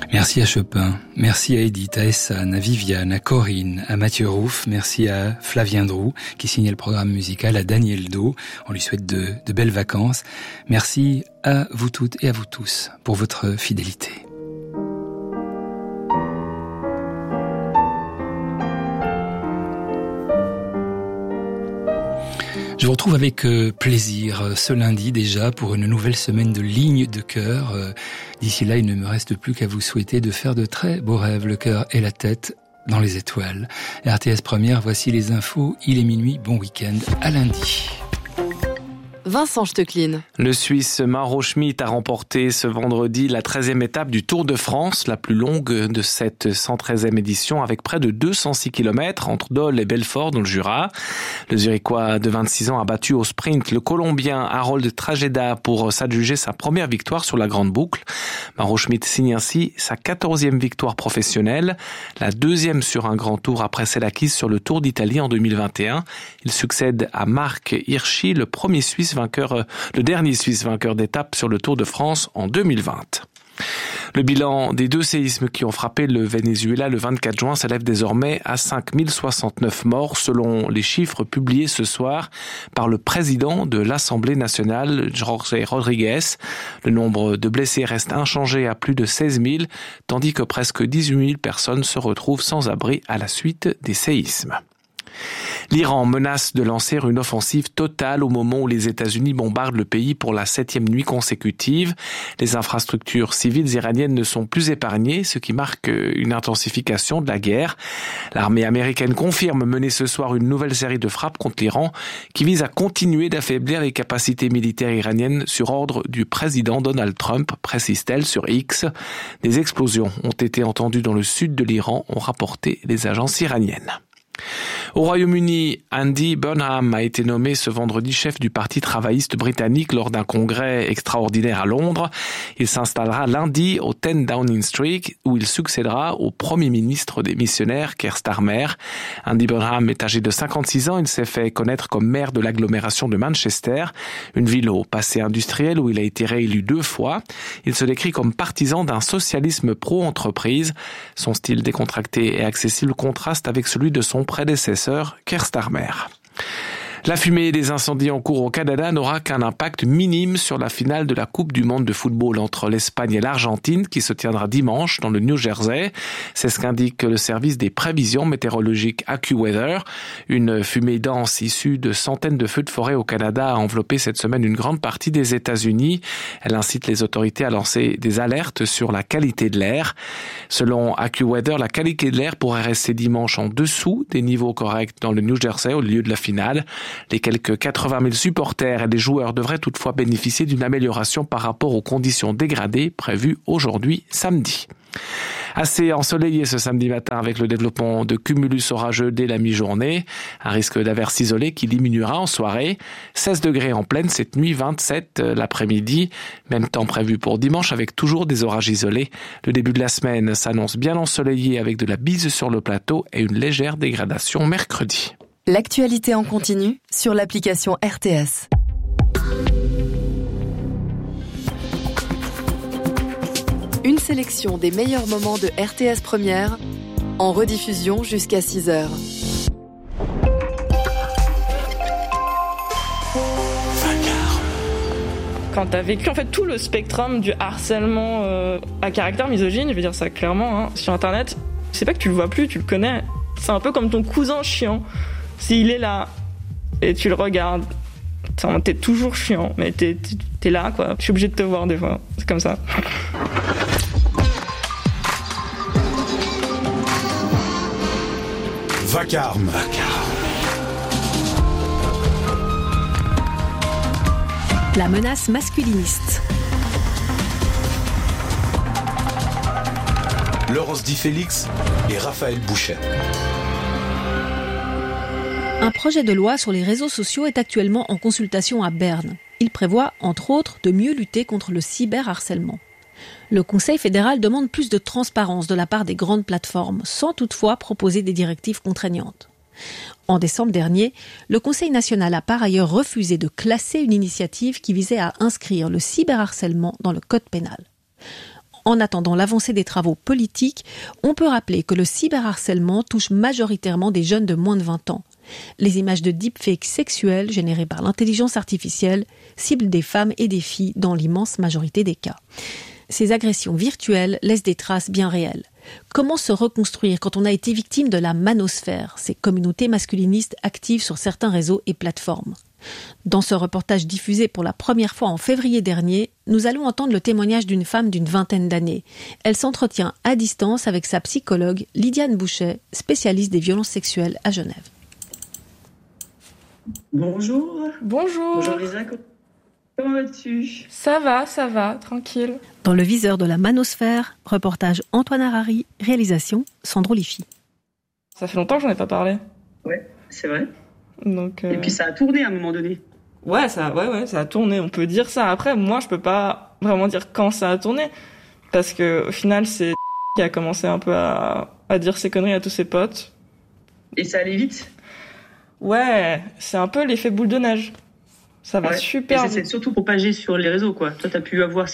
Merci à Chopin, merci à Edith, à Essane, à Viviane, à Corinne, à Mathieu Rouff, merci à Flavien Drou qui signait le programme musical, à Daniel Do. On lui souhaite de belles vacances. Merci à vous toutes et à vous tous pour votre fidélité. Je vous retrouve avec plaisir ce lundi déjà pour une nouvelle semaine de Ligne de cœur. D'ici là, il ne me reste plus qu'à vous souhaiter de faire de très beaux rêves, le cœur et la tête dans les étoiles. RTS Première, voici les infos. Il est minuit, bon week-end, à lundi. Vincent Stecklin. Le Suisse Mauro Schmid a remporté ce vendredi la 13e étape du Tour de France, la plus longue de cette 113e édition, avec près de 206 km entre Dole et Belfort dans le Jura. Le Zurichois de 26 ans a battu au sprint le Colombien Harold Trajeda pour s'adjuger sa première victoire sur la Grande Boucle. Mauro Schmid signe ainsi sa 14e victoire professionnelle, la deuxième sur un grand tour après celle acquise sur le Tour d'Italie en 2021. Il succède à Marc Hirschi, le dernier Suisse vainqueur d'étape sur le Tour de France en 2020. Le bilan des 2 séismes qui ont frappé le Venezuela le 24 juin s'élève désormais à 5069 morts selon les chiffres publiés ce soir par le président de l'Assemblée nationale, Jorge Rodriguez. Le nombre de blessés reste inchangé à plus de 16 000, tandis que presque 18 000 personnes se retrouvent sans abri à la suite des séismes. L'Iran menace de lancer une offensive totale au moment où les États-Unis bombardent le pays pour la 7e nuit consécutive. Les infrastructures civiles iraniennes ne sont plus épargnées, ce qui marque une intensification de la guerre. L'armée américaine confirme mener ce soir une nouvelle série de frappes contre l'Iran qui vise à continuer d'affaiblir les capacités militaires iraniennes sur ordre du président Donald Trump, précise-t-elle sur X. Des explosions ont été entendues dans le sud de l'Iran, ont rapporté les agences iraniennes. Au Royaume-Uni, Andy Burnham a été nommé ce vendredi chef du Parti travailliste britannique lors d'un congrès extraordinaire à Londres. Il s'installera lundi au 10 Downing Street où il succédera au Premier ministre démissionnaire Keir Starmer. Andy Burnham est âgé de 56 ans. Il s'est fait connaître comme maire de l'agglomération de Manchester, une ville au passé industriel où il a été réélu 2 fois. Il se décrit comme partisan d'un socialisme pro-entreprise. Son style décontracté et accessible contraste avec celui de son prédécesseur, Keir Starmer. La fumée des incendies en cours au Canada n'aura qu'un impact minime sur la finale de la Coupe du monde de football entre l'Espagne et l'Argentine qui se tiendra dimanche dans le New Jersey. C'est ce qu'indique le service des prévisions météorologiques AccuWeather. Une fumée dense issue de centaines de feux de forêt au Canada a enveloppé cette semaine une grande partie des États-Unis. Elle incite les autorités à lancer des alertes sur la qualité de l'air. Selon AccuWeather, la qualité de l'air pourrait rester dimanche en dessous des niveaux corrects dans le New Jersey au lieu de la finale. Les quelques 80 000 supporters et les joueurs devraient toutefois bénéficier d'une amélioration par rapport aux conditions dégradées prévues aujourd'hui samedi. Assez ensoleillé ce samedi matin avec le développement de cumulus orageux dès la mi-journée. Un risque d'averse isolé qui diminuera en soirée. 16 degrés en pleine cette nuit, 27 l'après-midi. Même temps prévu pour dimanche avec toujours des orages isolés. Le début de la semaine s'annonce bien ensoleillé avec de la bise sur le plateau et une légère dégradation mercredi. L'actualité en continu sur l'application RTS. Une sélection des meilleurs moments de RTS Première en rediffusion jusqu'à 6h. Quand t'as vécu en fait tout le spectrum du harcèlement à caractère misogyne, je veux dire ça clairement, sur internet, c'est pas que tu le vois plus, tu le connais. C'est un peu comme ton cousin chiant. S'il est là et tu le regardes, t'es toujours chiant, mais t'es là quoi. Je suis obligée de te voir des fois, c'est comme ça. Vacarme. La menace masculiniste. Laurence Di Félix et Raphaël Bouchet. Un projet de loi sur les réseaux sociaux est actuellement en consultation à Berne. Il prévoit, entre autres, de mieux lutter contre le cyberharcèlement. Le Conseil fédéral demande plus de transparence de la part des grandes plateformes, sans toutefois proposer des directives contraignantes. En décembre dernier, le Conseil national a par ailleurs refusé de classer une initiative qui visait à inscrire le cyberharcèlement dans le code pénal. En attendant l'avancée des travaux politiques, on peut rappeler que le cyberharcèlement touche majoritairement des jeunes de moins de 20 ans. Les images de deepfakes sexuels générées par l'intelligence artificielle ciblent des femmes et des filles dans l'immense majorité des cas. Ces agressions virtuelles laissent des traces bien réelles. Comment se reconstruire quand on a été victime de la manosphère, ces communautés masculinistes actives sur certains réseaux et plateformes ? Dans ce reportage diffusé pour la première fois en février dernier, nous allons entendre le témoignage d'une femme d'une vingtaine d'années. Elle s'entretient à distance avec sa psychologue Lydiane Bouchet, spécialiste des violences sexuelles à Genève. Bonjour. Bonjour Lisa, comment vas-tu ? Ça va, tranquille. Dans le viseur de la manosphère, reportage Antoine Harari, réalisation Sandro Lifi. Ça fait longtemps que j'en ai pas parlé. Ouais, c'est vrai. Donc, Et puis ça a tourné à un moment donné. Ouais, ça a tourné, on peut dire ça. Après, moi, je peux pas vraiment dire quand ça a tourné, parce que au final, c'est qui a commencé un peu à dire ses conneries à tous ses potes. Et ça allait vite ? Ouais, c'est un peu l'effet boule de neige. Ça va super vite. C'est surtout propagé sur les réseaux, quoi. Toi, t'as pu avoir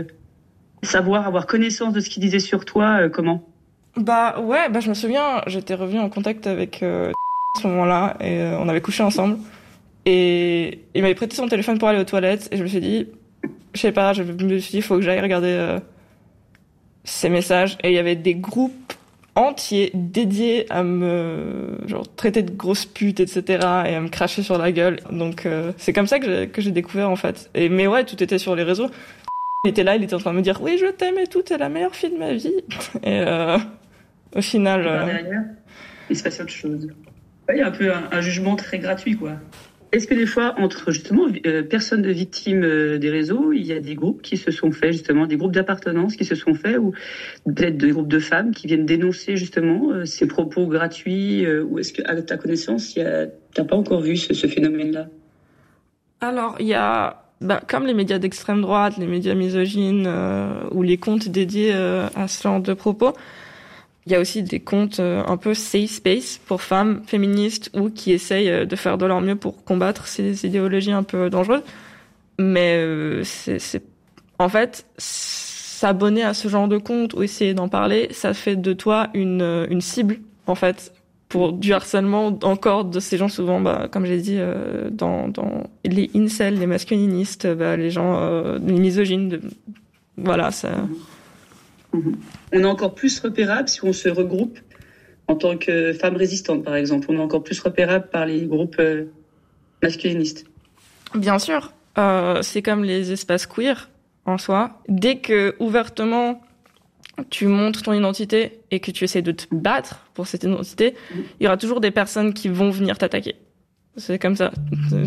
avoir connaissance de ce qu'il disait sur toi, comment ? Je me souviens, j'étais revenue en contact avec à ce moment-là, et on avait couché ensemble. Et il m'avait prêté son téléphone pour aller aux toilettes, et je me suis dit, je sais pas, je me suis dit, il faut que j'aille regarder ces messages. Et il y avait des groupes entiers dédiés à me traiter de grosse pute, etc., et à me cracher sur la gueule. Donc c'est comme ça que j'ai découvert, en fait. Mais ouais, tout était sur les réseaux. Il était là, il était en train de me dire, oui, je t'aime et tout, t'es la meilleure fille de ma vie. Et au final... Derrière, il se passe autre chose. Il y a un peu un jugement très gratuit, quoi. Est-ce que des fois, entre justement personnes victimes des réseaux, il y a des groupes qui se sont faits, justement, des groupes d'appartenance qui se sont faits, ou peut-être des groupes de femmes qui viennent dénoncer justement ces propos gratuits, ou est-ce que, à ta connaissance, t'as pas encore vu ce phénomène-là ? Alors, il y a, comme les médias d'extrême droite, les médias misogynes, ou les comptes dédiés à ce genre de propos, il y a aussi des comptes un peu safe space pour femmes féministes ou qui essayent de faire de leur mieux pour combattre ces idéologies un peu dangereuses. Mais c'est en fait, s'abonner à ce genre de compte ou essayer d'en parler, ça fait de toi une cible, en fait, pour du harcèlement encore de ces gens souvent, comme j'ai dit, dans les incels, les masculinistes, les gens, les misogynes, voilà, ça... On est encore plus repérable si on se regroupe en tant que femme résistante, par exemple. On est encore plus repérable par les groupes masculinistes. Bien sûr. C'est comme les espaces queer, en soi. Dès que, ouvertement, tu montres ton identité et que tu essaies de te battre pour cette identité, il y aura toujours des personnes qui vont venir t'attaquer. C'est comme ça.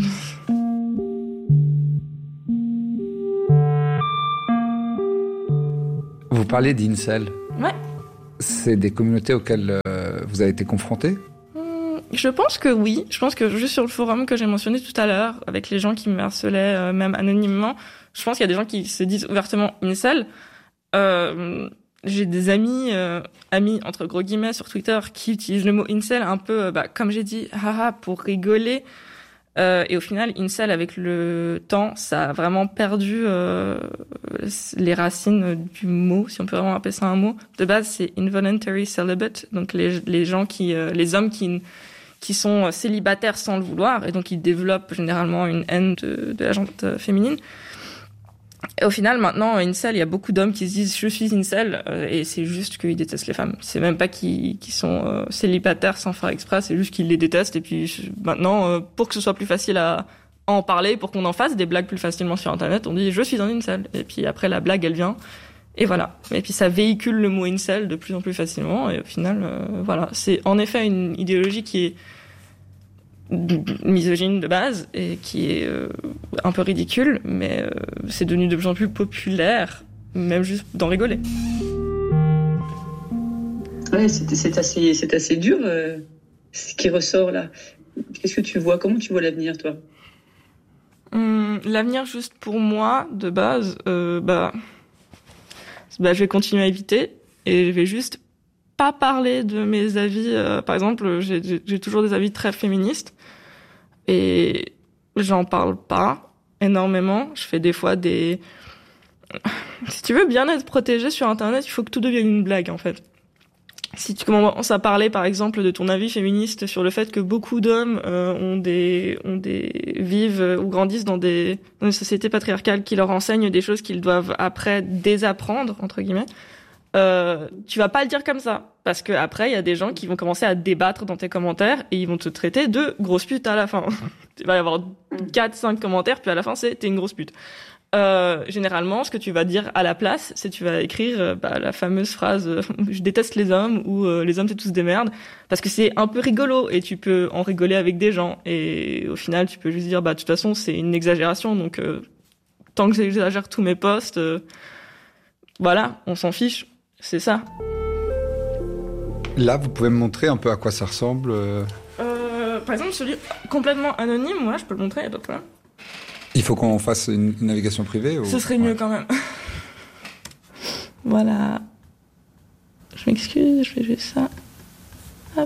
Vous parlez d'incel. Ouais. C'est des communautés auxquelles vous avez été confrontés ? Je pense que oui. Je pense que juste sur le forum que j'ai mentionné tout à l'heure, avec les gens qui me harcelaient, même anonymement, je pense qu'il y a des gens qui se disent ouvertement incel. J'ai des amis entre gros guillemets sur Twitter qui utilisent le mot incel un peu, comme j'ai dit, haha, pour rigoler. Et au final, incel, avec le temps, ça a vraiment perdu les racines du mot, si on peut vraiment appeler ça un mot. De base, c'est involuntary celibate, donc les gens les hommes qui sont célibataires sans le vouloir, et donc ils développent généralement une haine de la gente féminine. Et au final, maintenant, incel, il y a beaucoup d'hommes qui se disent « je suis incel », et c'est juste qu'ils détestent les femmes. C'est même pas qu'ils sont célibataires sans faire exprès, c'est juste qu'ils les détestent. Et puis maintenant, pour que ce soit plus facile à en parler, pour qu'on en fasse des blagues plus facilement sur Internet, on dit « je suis un incel ». Et puis après, la blague, elle vient. Et voilà. Et puis ça véhicule le mot incel de plus en plus facilement. Et au final, voilà. C'est en effet une idéologie qui est misogyne de base et qui est un peu ridicule, mais c'est devenu de plus en plus populaire, même juste d'en rigoler. Ouais, c'est assez dur ce qui ressort là. Qu'est-ce que tu vois ? Comment tu vois l'avenir, toi ? L'avenir, juste pour moi, de base, je vais continuer à éviter et je vais juste pas parler de mes avis. Par exemple, j'ai toujours des avis très féministes et j'en parle pas énormément. Je fais des fois des si tu veux bien être protégé sur Internet, il faut que tout devienne une blague, en fait. Si tu commences à parler, par exemple, de ton avis féministe sur le fait que beaucoup d'hommes vivent ou grandissent dans des sociétés patriarcales qui leur enseignent des choses qu'ils doivent après désapprendre, entre guillemets, tu vas pas le dire comme ça. Parce que après, il y a des gens qui vont commencer à débattre dans tes commentaires et ils vont te traiter de grosse pute à la fin. Il va y avoir 4-5 commentaires, puis à la fin, t'es une grosse pute. Généralement, ce que tu vas dire à la place, c'est tu vas écrire la fameuse phrase je déteste les hommes ou les hommes c'est tous des merdes, parce que c'est un peu rigolo et tu peux en rigoler avec des gens et au final tu peux juste dire de toute façon c'est une exagération, donc tant que j'exagère tous mes posts, voilà, on s'en fiche, c'est ça. Là, vous pouvez me montrer un peu à quoi ça ressemble Par exemple, celui complètement anonyme, moi je peux le montrer, il y a pas de problème. Il faut qu'on fasse une navigation privée ou... Ce serait mieux quand même. Voilà. Je m'excuse, je fais juste ça. Hop.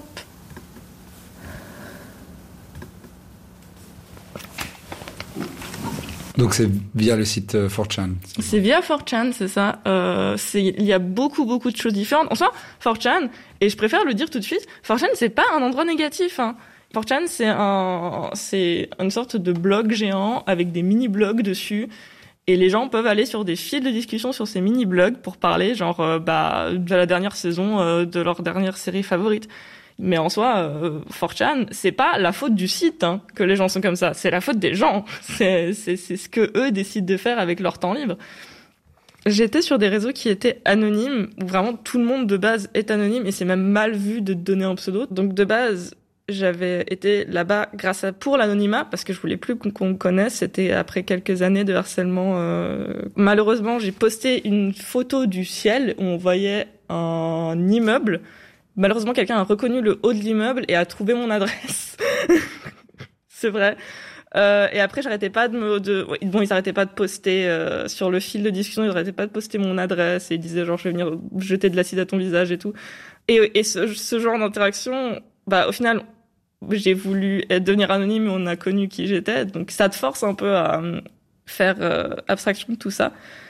Donc c'est via le site 4chan. C'est via 4chan, c'est ça. Il y a beaucoup de choses différentes. En soi, 4chan, et je préfère le dire tout de suite, 4chan c'est pas un endroit négatif, hein. 4chan, c'est une sorte de blog géant avec des mini-blogs dessus. Et les gens peuvent aller sur des fils de discussion sur ces mini-blogs pour parler, de la dernière saison de leur dernière série favorite. Mais en soi, 4chan, c'est pas la faute du site, hein, que les gens sont comme ça. C'est la faute des gens. C'est ce que eux décident de faire avec leur temps libre. J'étais sur des réseaux qui étaient anonymes, où vraiment tout le monde de base est anonyme et c'est même mal vu de donner un pseudo. Donc de base, j'avais été là-bas pour l'anonymat, parce que je voulais plus qu'on me connaisse. C'était après quelques années de harcèlement. Malheureusement, j'ai posté une photo du ciel où on voyait un immeuble. Malheureusement, quelqu'un a reconnu le haut de l'immeuble et a trouvé mon adresse. C'est vrai. Et après, j'arrêtais pas ils arrêtaient pas de poster sur le fil de discussion, ils arrêtaient pas de poster mon adresse et ils disaient genre je vais venir jeter de l'acide à ton visage et tout. Et ce genre d'interaction, au final, j'ai voulu devenir anonyme et on a connu qui j'étais, donc ça te force un peu à faire abstraction de tout ça.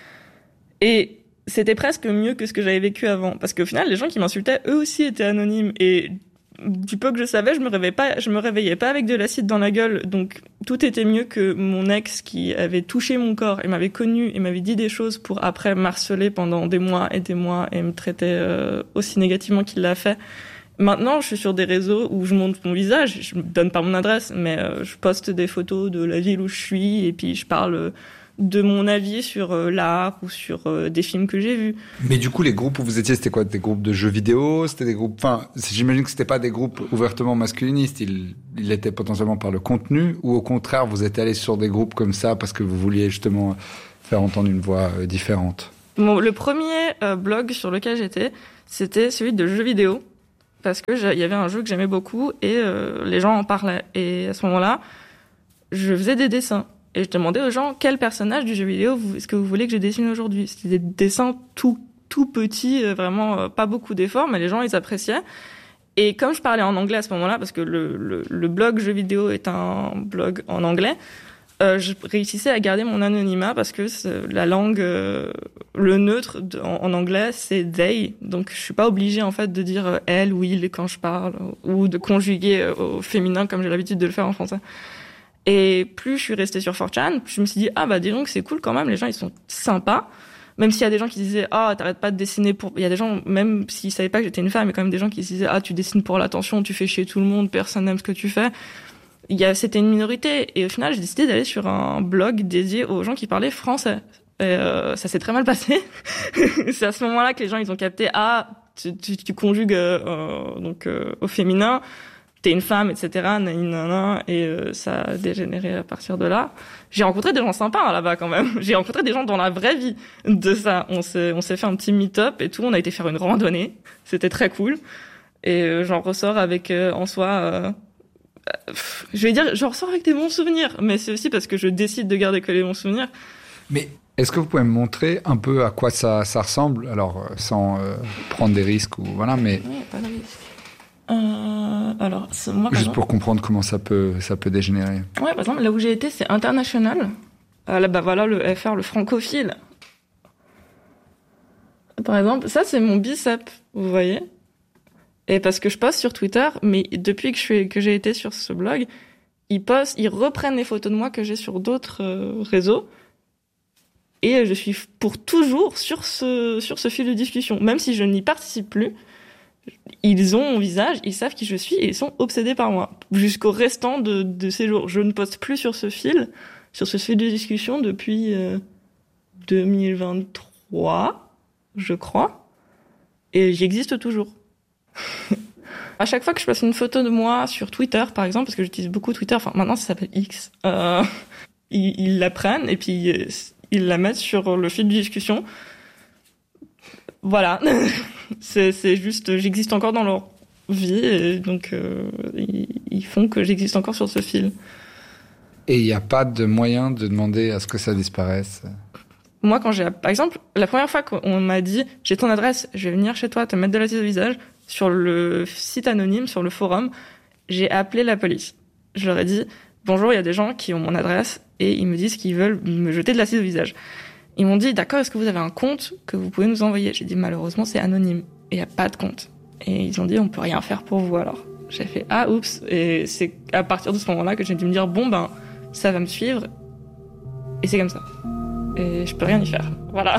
Et c'était presque mieux que ce que j'avais vécu avant, parce qu'au final, les gens qui m'insultaient, eux aussi étaient anonymes, et du peu que je savais, je me réveillais pas avec de l'acide dans la gueule, donc tout était mieux que mon ex qui avait touché mon corps et m'avait connu et m'avait dit des choses pour après m'harceler pendant des mois et me traiter aussi négativement qu'il l'a fait. Maintenant, je suis sur des réseaux où je montre mon visage, je donne pas mon adresse, mais je poste des photos de la ville où je suis et puis je parle de mon avis sur l'art ou sur des films que j'ai vus. Mais du coup, les groupes où vous étiez, c'était quoi? Des groupes de jeux vidéo? C'était des groupes... Enfin, j'imagine que c'était pas des groupes ouvertement masculinistes. Il était potentiellement par le contenu, ou au contraire, vous êtes allé sur des groupes comme ça parce que vous vouliez justement faire entendre une voix différente? Le premier blog sur lequel j'étais, c'était celui de jeux vidéo. Parce que il y avait un jeu que j'aimais beaucoup et les gens en parlaient. Et à ce moment-là, je faisais des dessins. Et je demandais aux gens quel personnage du jeu vidéo est-ce que vous voulez que je dessine aujourd'hui. C'était des dessins tout petits, vraiment pas beaucoup d'efforts, mais les gens ils appréciaient. Et comme je parlais en anglais à ce moment-là, parce que le blog jeux vidéo est un blog en anglais, je réussissais à garder mon anonymat parce que la langue, le neutre en anglais, c'est they. Donc je suis pas obligée en fait de dire elle ou il quand je parle, ou de conjuguer au féminin comme j'ai l'habitude de le faire en français. Et plus je suis restée sur 4chan, plus je me suis dit dis donc c'est cool quand même, les gens ils sont sympas. Même s'il y a des gens qui disaient t'arrêtes pas de dessiner pour... Il y a des gens, même s'ils savaient pas que j'étais une femme, il y a quand même des gens qui se disaient tu dessines pour l'attention, tu fais chier tout le monde, personne n'aime ce que tu fais. C'était une minorité. Et au final, j'ai décidé d'aller sur un blog dédié aux gens qui parlaient français. Et ça s'est très mal passé. C'est à ce moment-là que les gens ils ont capté tu conjugues au féminin, t'es une femme, etc. Et ça a dégénéré à partir de là. J'ai rencontré des gens sympas là-bas quand même. J'ai rencontré des gens dans la vraie vie de ça. On s'est fait un petit meet-up et tout. On a été faire une randonnée. C'était très cool. Et j'en ressors avec en soi... je vais dire, je ressors avec des bons souvenirs, mais c'est aussi parce que je décide de garder que les bons souvenirs. Mais est-ce que vous pouvez me montrer un peu à quoi ça ressemble, alors sans prendre des risques ou voilà, mais oui, pas de risque. Alors, moi, juste pour comprendre comment ça peut dégénérer. Ouais, par exemple, là où j'ai été, c'est international. Là, voilà, le FR, le francophile. Par exemple, ça c'est mon bicep, vous voyez. Et parce que je poste sur Twitter, mais depuis que j'ai été sur ce blog, ils reprennent les photos de moi que j'ai sur d'autres réseaux. Et je suis pour toujours sur ce fil de discussion. Même si je n'y participe plus, ils ont mon visage, ils savent qui je suis et ils sont obsédés par moi. Jusqu'au restant de ces jours. Je ne poste plus sur ce fil de discussion depuis 2023, je crois. Et j'y existe toujours. À chaque fois que je passe une photo de moi sur Twitter, par exemple, parce que j'utilise beaucoup Twitter, enfin maintenant ça s'appelle X, ils la prennent et puis ils la mettent sur le fil de discussion. Voilà, c'est juste, j'existe encore dans leur vie et donc ils font que j'existe encore sur ce fil. Et il n'y a pas de moyen de demander à ce que ça disparaisse? Moi, par exemple, la première fois qu'on m'a dit « j'ai ton adresse, je vais venir chez toi te mettre de l'acide au visage », sur le site anonyme, sur le forum, j'ai appelé la police. Je leur ai dit « bonjour, il y a des gens qui ont mon adresse et ils me disent qu'ils veulent me jeter de l'acide au visage ». Ils m'ont dit « d'accord, est-ce que vous avez un compte que vous pouvez nous envoyer ?» J'ai dit « malheureusement, c'est anonyme et il n'y a pas de compte ». Et ils ont dit « on peut rien faire pour vous alors ». J'ai fait « ah, oups ». Et c'est à partir de ce moment-là que j'ai dû me dire « bon, ben, ça va me suivre et c'est comme ça ». Et je peux rien y faire. Voilà.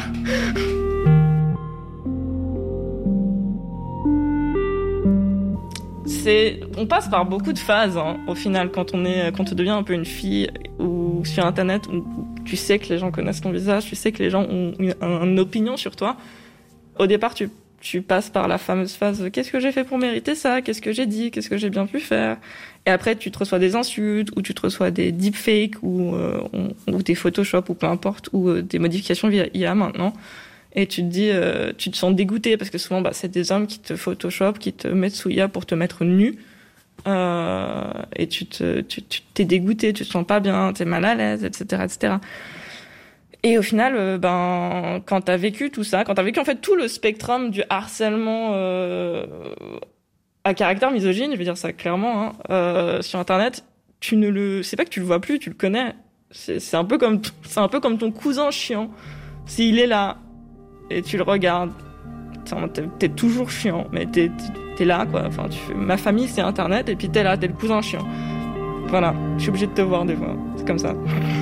On passe par beaucoup de phases, hein, au final, quand on devient un peu une fille ou sur Internet, où tu sais que les gens connaissent ton visage, tu sais que les gens ont une opinion sur toi. Au départ, tu passes par la fameuse phase « qu'est-ce que j'ai fait pour mériter ça ? Qu'est-ce que j'ai dit ? Qu'est-ce que j'ai bien pu faire ?» Et après, tu te reçois des insultes, ou tu te reçois des deepfakes, ou des Photoshop, ou peu importe, ou des modifications via IA maintenant. Et tu te dis, tu te sens dégoûté, parce que souvent, c'est des hommes qui te Photoshop, qui te mettent sous IA pour te mettre nu. Et tu t'es dégoûté, tu te sens pas bien, t'es mal à l'aise, etc., etc. Et au final, quand t'as vécu tout ça, quand t'as vécu en fait tout le spectrum du harcèlement à caractère misogyne, je veux dire ça clairement, hein, sur Internet, c'est pas que tu le vois plus, tu le connais. C'est un peu comme ton cousin chiant. S'il est là et tu le regardes, t'es toujours chiant, mais t'es là quoi. Enfin, ma famille c'est Internet et puis t'es là, t'es le cousin chiant. Voilà, je suis obligée de te voir des fois. C'est comme ça.